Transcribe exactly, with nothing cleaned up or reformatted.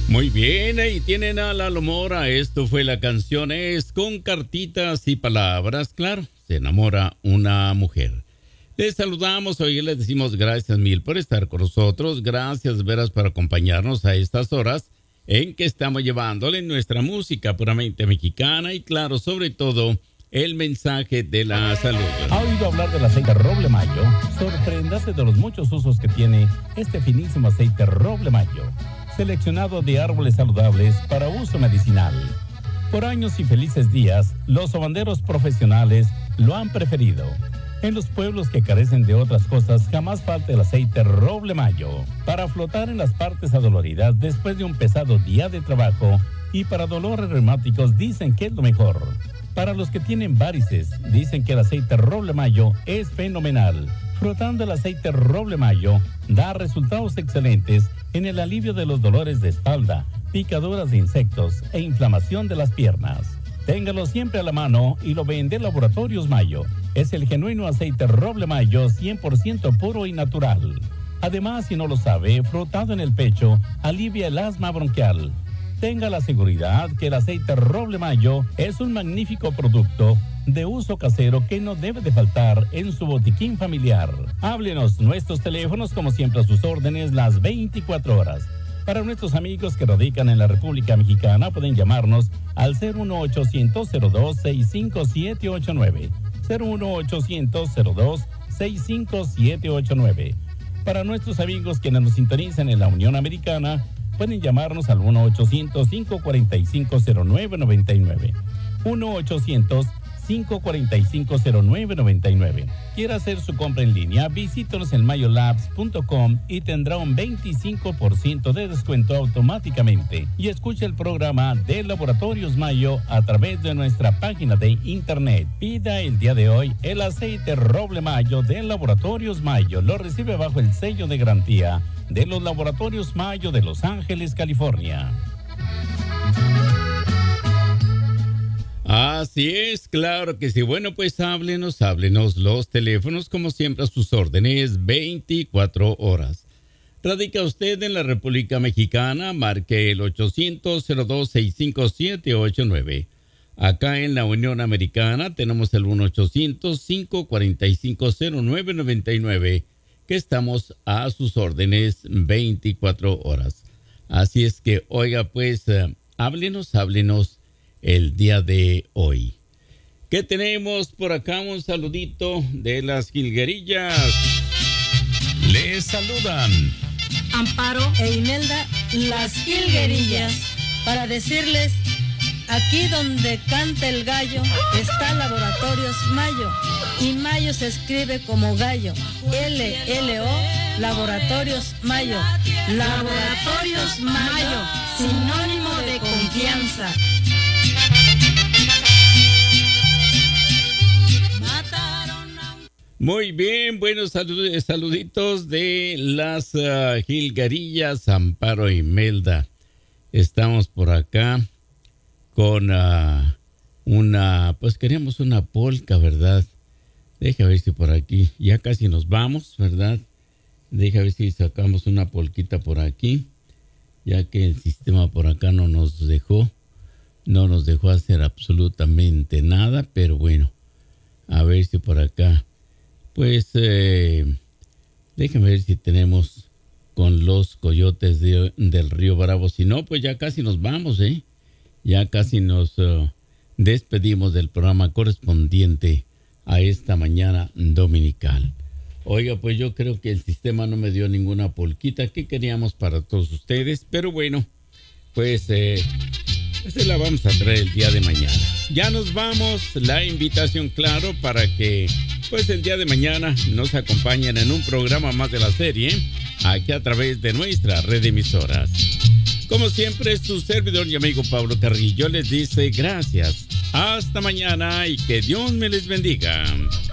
Muy bien, ahí tienen a Lalo Mora. Esto fue la canción Es con cartitas y palabras. Claro, se enamora una mujer. Les saludamos hoy y les decimos gracias mil por estar con nosotros. Gracias, veras, por acompañarnos a estas horas en que estamos llevándole nuestra música puramente mexicana y, claro, sobre todo, el mensaje de la salud. ¿Ha oído hablar del aceite Roble Mayo? Sorpréndase de los muchos usos que tiene este finísimo aceite Roble Mayo, seleccionado de árboles saludables para uso medicinal. Por años y felices días, los sobanderos profesionales lo han preferido. En los pueblos que carecen de otras cosas, jamás falta el aceite Roble Mayo para flotar en las partes adoloridas después de un pesado día de trabajo, y para dolores reumáticos dicen que es lo mejor. Para los que tienen varices, dicen que el aceite Roble Mayo es fenomenal. Frotando el aceite Roble Mayo da resultados excelentes en el alivio de los dolores de espalda, picaduras de insectos e inflamación de las piernas. Téngalo siempre a la mano y lo vende Laboratorios Mayo. Es el genuino aceite Roble Mayo cien por ciento puro y natural. Además, si no lo sabe, frotado en el pecho alivia el asma bronquial. Tenga la seguridad que el aceite Roble Mayo es un magnífico producto de uso casero que no debe de faltar en su botiquín familiar. Háblenos, nuestros teléfonos como siempre a sus órdenes las veinticuatro horas. Para nuestros amigos que radican en la República Mexicana pueden llamarnos al cero uno ochocientos cero dos sesenta y cinco siete ocho nueve. cero uno ochocientos cero dos sesenta y cinco siete ocho nueve. Para nuestros amigos quienes nos sintonizan en la Unión Americana, pueden llamarnos al uno ochocientos cinco cuarenta y cinco cero nueve noventa y nueve. uno ochocientos cinco cuarenta y cinco cero nueve noventa y nueve. Quiere hacer su compra en línea, visítenos en mayolabs punto com y tendrá un veinticinco por ciento de descuento automáticamente. Y escuche el programa de Laboratorios Mayo a través de nuestra página de internet. Pida el día de hoy el aceite Roble Mayo de Laboratorios Mayo. Lo recibe bajo el sello de garantía de los Laboratorios Mayo de Los Ángeles, California. Así es, claro que sí. Bueno, pues háblenos, háblenos. Los teléfonos, como siempre, a sus órdenes, veinticuatro horas. ¿Radica usted en la República Mexicana? Marque el ochocientos cero dos sesenta y cinco siete ocho nueve. Acá en la Unión Americana tenemos el uno ochocientos cinco cuarenta y cinco cero nueve noventa y nueve, que estamos a sus órdenes veinticuatro horas. Así es que, oiga, pues, uh, háblenos, háblenos el día de hoy. ¿Qué tenemos por acá? Un saludito de las jilguerillas. Les saludan Amparo e Imelda, las jilguerillas, para decirles: aquí donde canta el gallo está Laboratorios Mayo, y Mayo se escribe como gallo, L L O, Laboratorios Mayo. Laboratorios Mayo, sinónimo de confianza. Muy bien, buenos salud, saluditos de las uh, jilguerillas Amparo y Imelda. Estamos por acá con uh, una, pues queríamos una polca, ¿verdad? Deja ver si por aquí, ya casi nos vamos, ¿verdad? Deja ver si sacamos una polquita por aquí, ya que el sistema por acá no nos dejó, no nos dejó hacer absolutamente nada, pero bueno, a ver si por acá. Pues eh, déjenme ver si tenemos con los coyotes de, del Río Bravo. Si no, pues ya casi nos vamos, ¿eh? Ya casi nos uh, despedimos del programa correspondiente a esta mañana dominical. Oiga, pues yo creo que el sistema no me dio ninguna polquita que queríamos para todos ustedes. Pero bueno, pues eh, se la vamos a traer el día de mañana. Ya nos vamos. La invitación, claro, para que pues el día de mañana nos acompañen en un programa más de la serie, aquí a través de nuestra red de emisoras. Como siempre, su servidor y amigo Pablo Carrillo les dice gracias. Hasta mañana y que Dios me les bendiga.